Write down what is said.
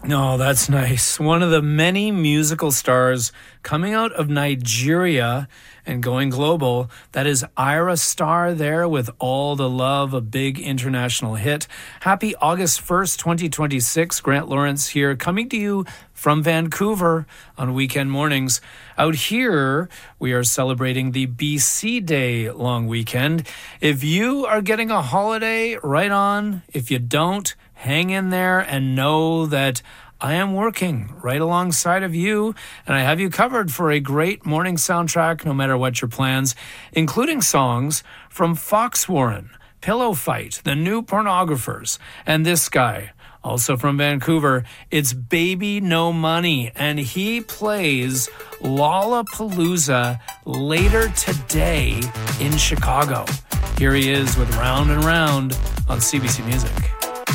No, that's nice. One of the many musical stars coming out of Nigeria and going global. That is Ira Star there with All the Love, a big international hit. Happy August 1st, 2026. Grant Lawrence here, coming to you from Vancouver on weekend mornings. Out here, we are celebrating the BC Day long weekend. If you are getting a holiday, right on. If you don't, hang in there and know that I am working right alongside of you, and I have you covered for a great morning soundtrack, no matter what your plans, including songs from Foxwarren, Pillow Fight, The New Pornographers, and this guy, also from Vancouver. It's Baby No Money, and he plays Lollapalooza later today in Chicago. Here he is with Round and Round on CBC Music.